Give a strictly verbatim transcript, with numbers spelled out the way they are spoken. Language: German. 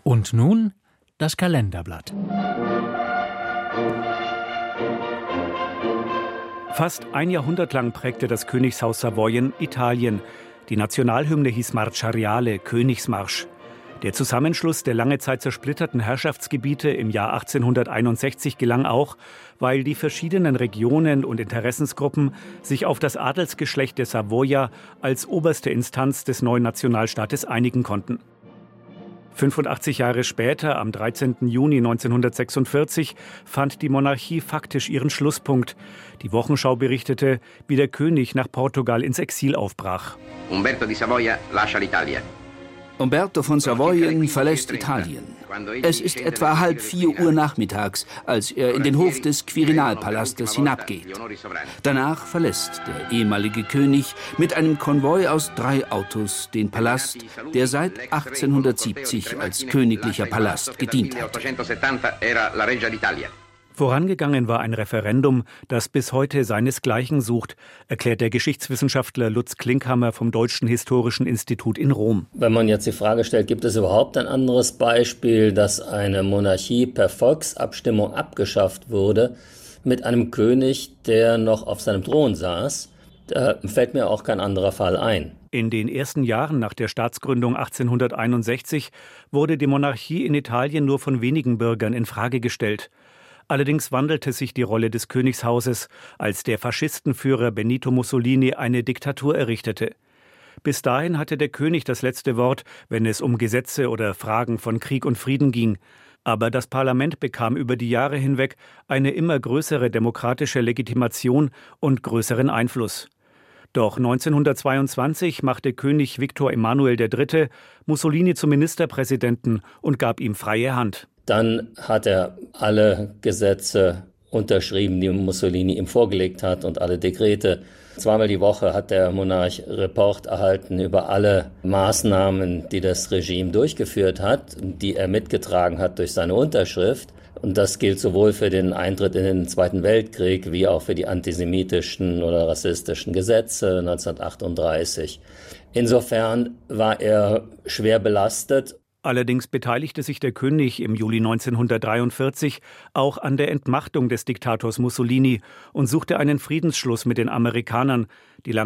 Und nun das Kalenderblatt. Fast ein Jahrhundert lang prägte das Königshaus Savoyen Italien. Die Nationalhymne hieß Marcia Reale, Königsmarsch. Der Zusammenschluss der lange Zeit zersplitterten Herrschaftsgebiete im Jahr achtzehnhunderteinundsechzig gelang auch, weil die verschiedenen Regionen und Interessensgruppen sich auf das Adelsgeschlecht der Savoyer als oberste Instanz des neuen Nationalstaates einigen konnten. fünfundachtzig Jahre später, am dreizehnten Juni neunzehnhundertsechsundvierzig, fand die Monarchie faktisch ihren Schlusspunkt. Die Wochenschau berichtete, wie der König nach Portugal ins Exil aufbrach. Umberto di Savoia lascia l'Italia. Umberto von Savoyen verlässt Italien. Es ist etwa halb vier Uhr nachmittags, als er in den Hof des Quirinalpalastes hinabgeht. Danach verlässt der ehemalige König mit einem Konvoi aus drei Autos den Palast, der seit achtzehnhundertsiebzig als königlicher Palast gedient hat. Vorangegangen war ein Referendum, das bis heute seinesgleichen sucht, erklärt der Geschichtswissenschaftler Lutz Klinkhammer vom Deutschen Historischen Institut in Rom. Wenn man jetzt die Frage stellt, gibt es überhaupt ein anderes Beispiel, dass eine Monarchie per Volksabstimmung abgeschafft wurde mit einem König, der noch auf seinem Thron saß, da fällt mir auch kein anderer Fall ein. In den ersten Jahren nach der Staatsgründung achtzehnhunderteinundsechzig wurde die Monarchie in Italien nur von wenigen Bürgern in Frage gestellt. Allerdings wandelte sich die Rolle des Königshauses, als der Faschistenführer Benito Mussolini eine Diktatur errichtete. Bis dahin hatte der König das letzte Wort, wenn es um Gesetze oder Fragen von Krieg und Frieden ging. Aber das Parlament bekam über die Jahre hinweg eine immer größere demokratische Legitimation und größeren Einfluss. Doch neunzehnhundertzweiundzwanzig machte König Viktor Emanuel der Dritte Mussolini zum Ministerpräsidenten und gab ihm freie Hand. Dann hat er alle Gesetze unterschrieben, die Mussolini ihm vorgelegt hat, und alle Dekrete. Zweimal die Woche hat der Monarch Report erhalten über alle Maßnahmen, die das Regime durchgeführt hat, die er mitgetragen hat durch seine Unterschrift. Und das gilt sowohl für den Eintritt in den Zweiten Weltkrieg wie auch für die antisemitischen oder rassistischen Gesetze neunzehnhundertachtunddreißig. Insofern war er schwer belastet. Allerdings beteiligte sich der König im Juli neunzehnhundertdreiundvierzig auch an der Entmachtung des Diktators Mussolini und suchte einen Friedensschluss mit den Amerikanern, die